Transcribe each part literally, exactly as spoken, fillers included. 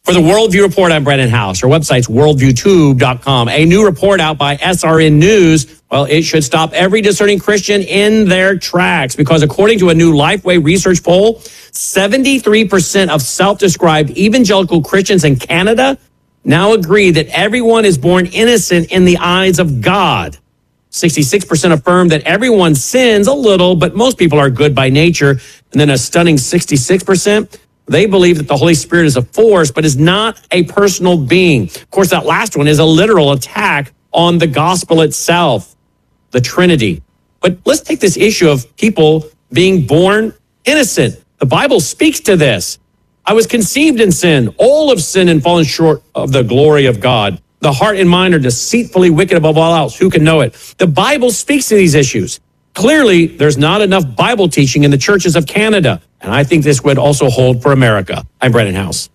For the Worldview Report, I'm Brennan House. Our website's worldview tube dot com. A new report out by S R N News, well, it should stop every discerning Christian in their tracks because according to a new Lifeway research poll, seventy-three percent of self-described evangelical Christians in Canada now agree that everyone is born innocent in the eyes of God. sixty-six percent affirm that everyone sins a little, but most people are good by nature. And then a stunning sixty-six percent, they believe that the Holy Spirit is a force, but is not a personal being. Of course, that last one is a literal attack on the gospel itself, the Trinity. But let's take this issue of people being born innocent. The Bible speaks to this. I was conceived in sin. All have sinned and fallen short of the glory of God. The heart and mind are deceitfully wicked above all else. Who can know it? The Bible speaks to these issues. Clearly, there's not enough Bible teaching in the churches of Canada. And I think this would also hold for America. I'm Brennan House.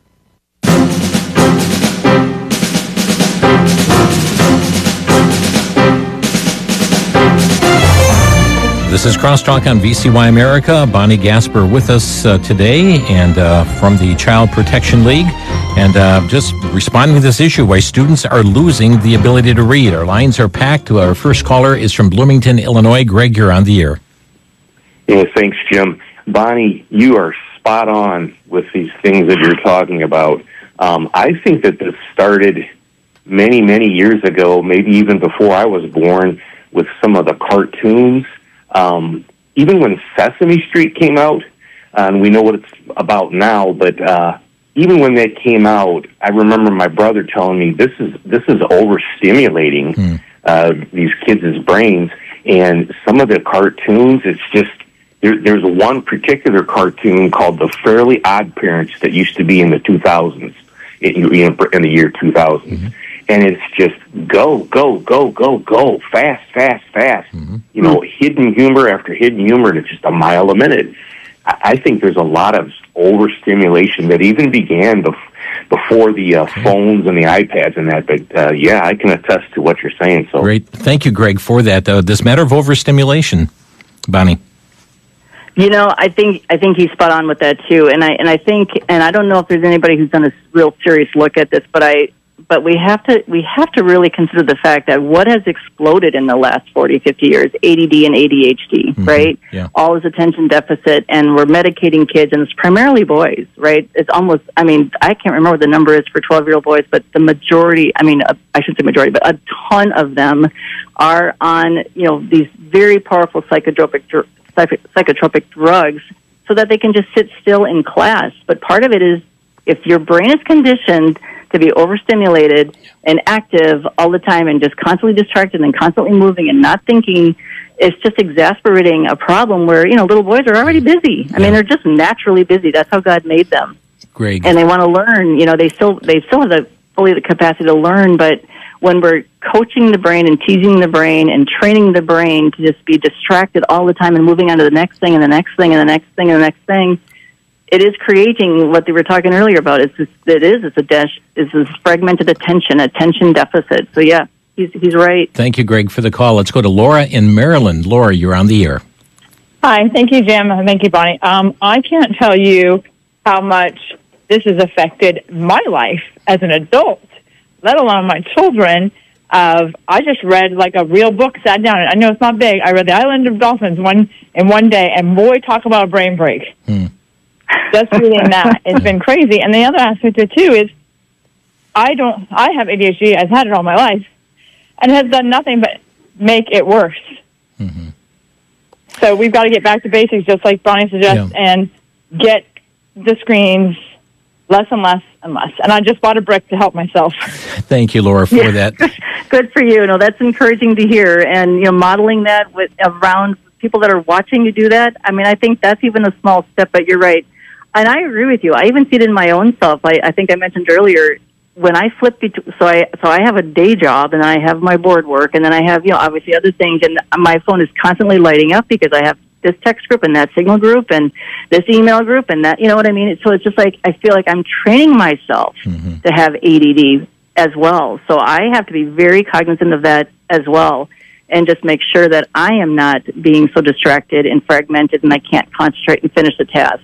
This is Crosstalk on V C Y America. Bonnie Gasper with us uh, today and uh, from the Child Protection League. And uh, just responding to this issue, why students are losing the ability to read. Our lines are packed. Our first caller is from Bloomington, Illinois. Greg, you're on the air. Yeah, thanks, Jim. Bonnie, you are spot on with these things that you're talking about. Um, I think that this started many, many years ago, maybe even before I was born, with some of the cartoons. Um, even when Sesame Street came out, uh, and we know what it's about now, but uh, even when that came out, I remember my brother telling me this is this is overstimulating mm. uh, these kids' brains. And some of the cartoons, it's just there, there's one particular cartoon called The Fairly Odd Parents that used to be in the two thousands, in, in the year two thousand. Mm-hmm. And it's just go, go, go, go, go, fast, fast, fast. Mm-hmm. You know, hidden humor after hidden humor, and it's just a mile a minute. I, I think there's a lot of overstimulation that even began bef- before the uh, okay. phones and the iPads and that. But, uh, yeah, I can attest to what you're saying. So Great. Thank you, Greg, for that. Uh, this matter of overstimulation, Bonnie. You know, I think I think he's spot on with that, too. And I, and I think, and I don't know if there's anybody who's done a real serious look at this, but I... But we have to we have to really consider the fact that what has exploded in the last forty, fifty years, A D D and A D H D, mm-hmm. right? Yeah. All is attention deficit, and we're medicating kids, and it's primarily boys, right? It's almost, I mean, I can't remember what the number is for twelve-year-old boys, but the majority, I mean, uh, I shouldn't say majority, but a ton of them are on, you know, these very powerful psychotropic, dr- psychotropic drugs so that they can just sit still in class. But part of it is if your brain is conditioned to be overstimulated and active all the time and just constantly distracted and constantly moving and not thinking, it's just exasperating a problem where, you know, little boys are already busy. I yeah. mean, they're just naturally busy. That's how God made them. Great. And they want to learn, you know, they still they still have the fully the capacity to learn, but when we're coaching the brain and teasing the brain and training the brain to just be distracted all the time and moving on to the next thing and the next thing and the next thing and the next thing, it is creating what they were talking earlier about. It's just, it is. It's a dash. It's this fragmented attention, attention deficit. So yeah, he's he's right. Thank you, Greg, for the call. Let's go to Laura in Maryland. Laura, you're on the air. Hi, thank you, Jim. Thank you, Bonnie. Um, I can't tell you how much this has affected my life as an adult, let alone my children. Of I just read like a real book, sat down, and I know it's not big. I read The Island of Dolphins one in one day, and boy, talk about a brain break. Hmm. Just reading that, it's been crazy. And the other aspect of it, too, is I don't, I have A D H D, I've had it all my life, and has done nothing but make it worse. Mm-hmm. So we've got to get back to basics, just like Bonnie suggests, yeah. and get the screens less and less and less. And I just bought a brick to help myself. Thank you, Laura, for yeah. that. Good for you. No, that's encouraging to hear. And, you know, modeling that with around people that are watching you do that, I mean, I think that's even a small step, but you're right. And I agree with you. I even see it in my own self. I, I think I mentioned earlier, when I flip between, so I so I have a day job, and I have my board work, and then I have, you know, obviously other things, and my phone is constantly lighting up because I have this text group and that signal group and this email group and that, you know what I mean? So it's just like, I feel like I'm training myself mm-hmm. to have A D D as well. So I have to be very cognizant of that as well, and just make sure that I am not being so distracted and fragmented and I can't concentrate and finish the task.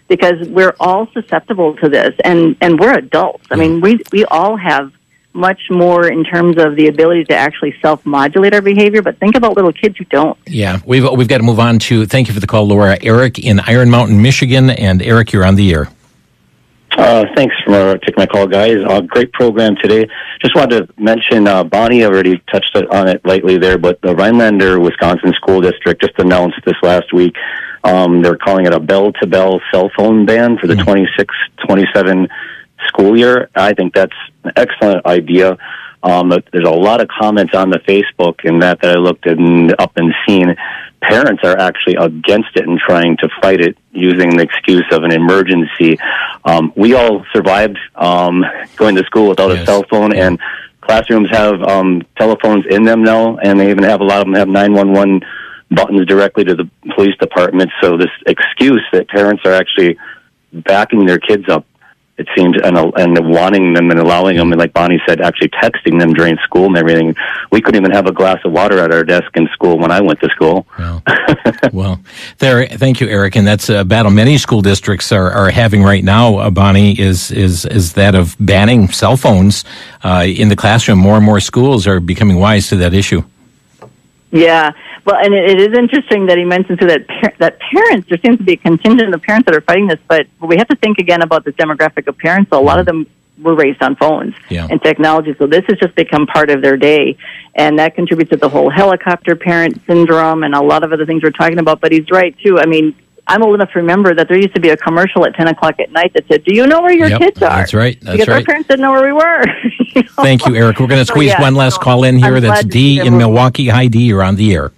because we're all susceptible to this, and, and we're adults. I mean, we we all have much more in terms of the ability to actually self-modulate our behavior, but think about little kids who don't. Yeah, we've we've got to move on to, thank you for the call, Laura. Eric in Iron Mountain, Michigan. And Eric, you're on the air. Uh, thanks for taking my call, guys. Uh, great program today. Just wanted to mention, uh, Bonnie already touched on it lightly there, but the Rhinelander, Wisconsin School District just announced this last week. Um, they're calling it a bell-to-bell cell phone ban for the mm-hmm. twenty-six twenty-seven school year. I think that's an excellent idea. Um, there's a lot of comments on the Facebook and that that I looked and up and seen. Parents are actually against it and trying to fight it using the excuse of an emergency. Um, we all survived um, going to school without yes. a cell phone, and classrooms have um, telephones in them now, and they even have a lot of them have nine one one buttons directly to the police department. So this excuse that parents are actually backing their kids up, it seems, and, and wanting them and allowing them, and like Bonnie said, actually texting them during school and everything. We couldn't even have a glass of water at our desk in school when I went to school. Well, well there. Thank you, Eric. And that's a battle many school districts are, are having right now, uh, Bonnie, is, is, is that of banning cell phones uh, in the classroom. More and more schools are becoming wise to that issue. Yeah, well, and it, it is interesting that he mentions too that par- that parents, there seems to be a contingent of parents that are fighting this, but we have to think again about this demographic of parents. So a lot of them were raised on phones yeah. and technology, so this has just become part of their day, and that contributes to the whole helicopter parent syndrome and a lot of other things we're talking about. But he's right too. I mean, I'm old enough to remember that there used to be a commercial at ten o'clock at night that said, "Do you know where your yep, kids are?" That's right. That's because right. our parents didn't know where we were. You know? Thank you, Eric. We're going to squeeze so, yeah, one last so call in here. I'm That's Dee in Milwaukee. Hi, Dee. You're on the air.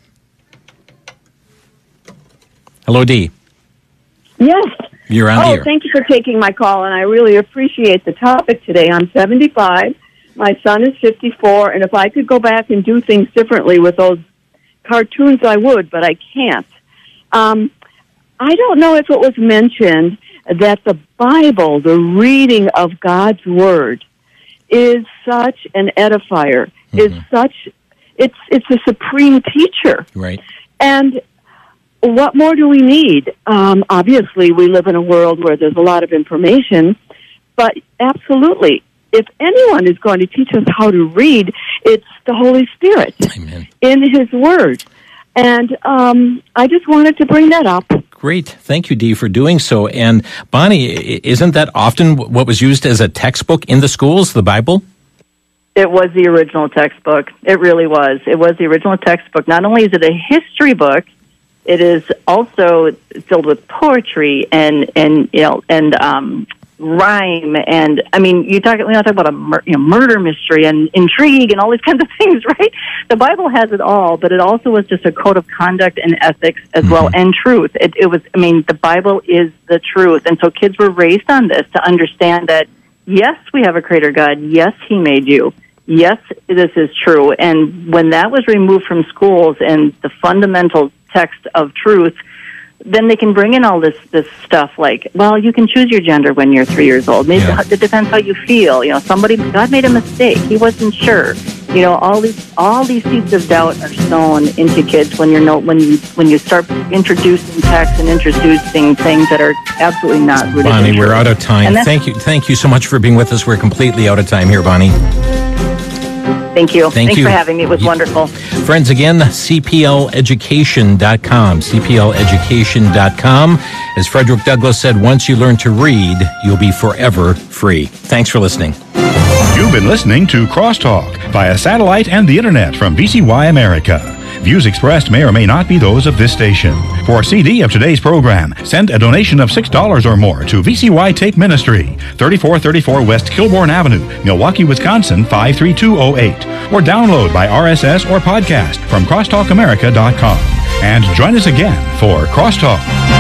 Hello, Dee. Yes. You're on oh, the air. Thank you for taking my call, and I really appreciate the topic today. I'm seventy-five. My son is fifty-four, and if I could go back and do things differently with those cartoons, I would, but I can't. Um, I don't know if it was mentioned that the Bible, the reading of God's Word, is such an edifier, mm-hmm. is such, it's it's a supreme teacher. Right. And what more do we need? Um, obviously, we live in a world where there's a lot of information, but absolutely, if anyone is going to teach us how to read, it's the Holy Spirit Amen. In His Word. And um, I just wanted to bring that up. Great. Thank you, Dee, for doing so. And Bonnie, isn't that often what was used as a textbook in the schools, the Bible? It was the original textbook. It really was. It was the original textbook. Not only is it a history book, it is also filled with poetry and, and you know, and um, rhyme. And, I mean, you talk, we talk about a mur- you know, murder mystery and intrigue and all these kinds of things, right? The Bible has it all, but it also was just a code of conduct and ethics as mm-hmm. well, and truth. It, it was, I mean, the Bible is the truth. And so kids were raised on this to understand that, yes, we have a creator God. Yes, He made you. Yes, this is true. And when that was removed from schools and the fundamental text of truth, then they can bring in all this this stuff like, well, you can choose your gender when you're three years old. Maybe yeah. it depends how you feel. You know, somebody, God made a mistake. He wasn't sure. You know, all these all these seeds of doubt are sown into kids when you're no when you when you start introducing text and introducing things that are absolutely not rooted. Bonnie, in we're truth. out of time. Thank you, thank you so much for being with us. We're completely out of time here, Bonnie. Thank you. Thank Thanks you. for having me. It was you, wonderful. Friends, again, C P L education dot com. C P L education dot com. As Frederick Douglass said, once you learn to read, you'll be forever free. Thanks for listening. You've been listening to Crosstalk via satellite and the internet from V C Y America. Views expressed may or may not be those of this station. For a C D of today's program, send a donation of six dollars or more to V C Y Tape Ministry, thirty-four thirty-four West Kilbourne Avenue, Milwaukee, Wisconsin, five three two oh eight. Or download by R S S or podcast from crosstalk america dot com. And join us again for Crosstalk.